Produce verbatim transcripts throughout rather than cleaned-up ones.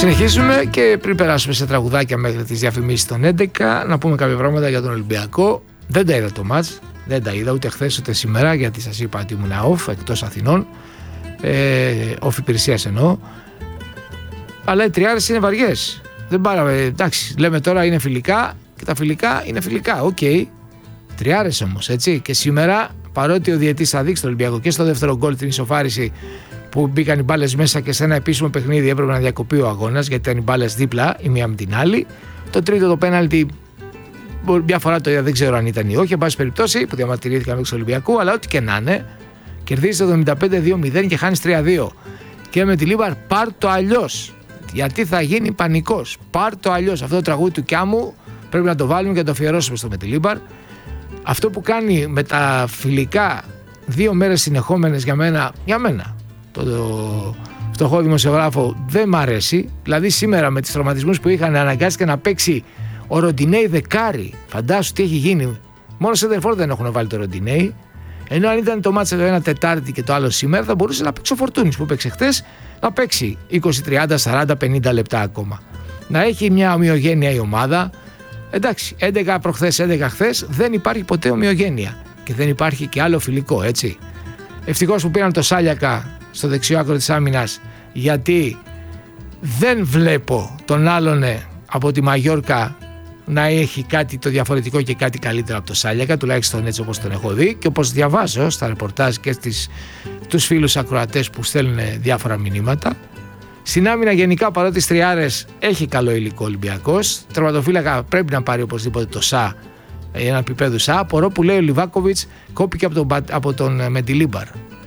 συνεχίσουμε και πριν περάσουμε σε τραγουδάκια μέχρι τις διαφημίσεις των έντεκα, να πούμε κάποια πράγματα για τον Ολυμπιακό. Δεν τα είδα το μάτς, δεν τα είδα ούτε χθες ούτε σήμερα, γιατί σας είπα ότι ήμουν off εκτός Αθηνών, ε, off υπηρεσίας εννοώ. Αλλά οι τριάρες είναι βαριές. Δεν πάραμε, εντάξει, λέμε τώρα είναι φιλικά και τα φιλικά είναι φιλικά. Οκ. Okay. Τριάρες όμως, έτσι. Και σήμερα, παρότι ο διαιτής θα δείξει το Ολυμπιακό και στο δεύτερο γκολ την ισοφάριση που μπήκαν οι μπάλες μέσα και σε ένα επίσημο παιχνίδι έπρεπε να διακοπεί ο αγώνας γιατί ήταν οι μπάλες δίπλα η μία με την άλλη. Το τρίτο το πέναλτι, μια φορά το είδα, δεν ξέρω αν ήταν ή όχι. Εν πάση περιπτώσει, που διαμαρτυρήθηκαν του Ολυμπιακού, αλλά ό,τι και να είναι, κερδίζει το εβδομήντα πέντε δύο μηδέν και χάνει τρία δύο. Και με τη Λίμπαρ, πάρ το αλλιώς. Γιατί θα γίνει πανικός. Πάρ το αλλιώς. Αυτό το τραγούδι του Κιάμου πρέπει να το βάλουμε και να το αφιερώσουμε στο Μετιλίμπαρ. Αυτό που κάνει με τα φιλικά δύο μέρες συνεχόμενες για μένα, για μένα, το, το φτωχό δημοσιογράφο, δεν μ' αρέσει. Δηλαδή σήμερα με τις τραυματισμούς που είχαν, αναγκάστηκε να παίξει ο Ροντινέι δεκάρι. Φαντάσου τι έχει γίνει. Μόνο σε Σέντερφορ δεν έχουν βάλει το Ροντινέι. Ενώ αν ήταν το μάτσα το ένα Τετάρτη και το άλλο σήμερα, θα μπορούσε να παίξει ο Φορτούνης που παίξει χτες, να παίξει είκοσι, τριάντα, σαράντα, πενήντα λεπτά ακόμα. Να έχει μια ομοιογένεια η ομάδα. Εντάξει, έντεκα προχθές, έντεκα χθες, δεν υπάρχει ποτέ ομοιογένεια. Και δεν υπάρχει και άλλο φιλικό, έτσι. Ευτυχώς που πήραν το Σάλιακα στο δεξιό άκρο της άμυνας, γιατί δεν βλέπω τον άλλον από τη Μαγιόρκα να έχει κάτι το διαφορετικό και κάτι καλύτερο από το Σάλιακα, τουλάχιστον έτσι όπως τον έχω δει και όπως διαβάζω στα ρεπορτάζ και στις, τους φίλους ακροατές που στέλνουν διάφορα μηνύματα. Στην άμυνα γενικά, παρότι στις τριάρες έχει καλό υλικό Ολυμπιακός, τερματοφύλακα πρέπει να πάρει οπωσδήποτε το ΣΑ, ένα επίπεδο ΣΑ. Απορώ που λέει ο Λιβάκοβιτς κόπηκε από τον, από τον Μεντιλίμπαρ.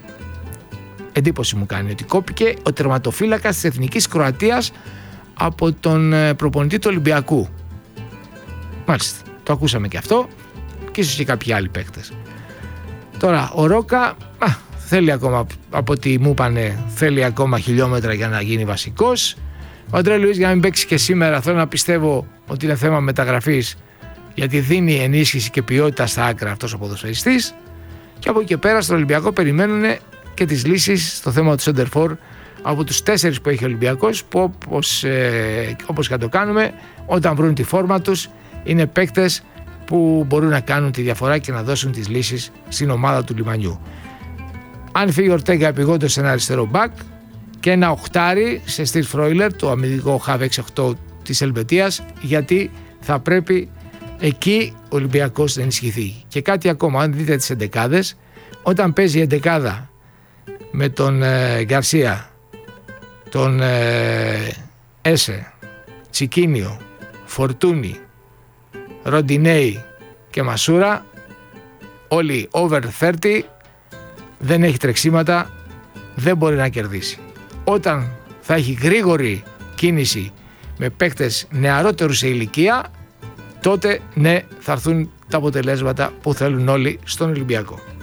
Εντύπωση μου κάνει ότι κόπηκε ο τερματοφύλακας της Εθνικής Κροατίας από τον προπονητή του Ολυμπιακού. Μάλιστα, το ακούσαμε και αυτό και ίσως και κάποιοι άλλοι παίκτες. Τώρα ο Ρόκα α, θέλει ακόμα, από ό,τι μου είπανε, θέλει ακόμα χιλιόμετρα για να γίνει βασικός. Ο Αντρέ Λουίς για να μην παίξει και σήμερα, θέλω να πιστεύω ότι είναι θέμα μεταγραφής, γιατί δίνει ενίσχυση και ποιότητα στα άκρα αυτός ο ποδοσφαιριστής. Και από εκεί και πέρα στον Ολυμπιακό περιμένουν και τις λύσεις στο θέμα του Σέντερφορ από τους τέσσερις που έχει ο Ολυμπιακός, που όπως, ε, όπως και να το κάνουμε, όταν βρουν τη φόρμα τους, είναι παίκτες που μπορούν να κάνουν τη διαφορά και να δώσουν τις λύσεις στην ομάδα του Λιμανιού. Αν φύγει ο Ορτέγκα επειγόντως σε ένα αριστερό μπακ και ένα οχτάρι σε Στυρ Φρόιλερ, το αμυντικό χαβ έξι οκτώ της Ελβετίας, γιατί θα πρέπει εκεί ο Ολυμπιακός να ενισχυθεί. Και κάτι ακόμα, αν δείτε τις εντεκάδες, όταν παίζει η εντεκάδα με τον ε, Γκαρσία, τον ε, Έσε, Τσικίνιο, Φορτούνι, Ροντινέι και Μασούρα, όλοι over τριάντα, δεν έχει τρεξίματα, δεν μπορεί να κερδίσει. Όταν θα έχει γρήγορη κίνηση με παίκτες νεαρότερους σε ηλικία, τότε ναι, θα έρθουν τα αποτελέσματα που θέλουν όλοι στον Ολυμπιακό.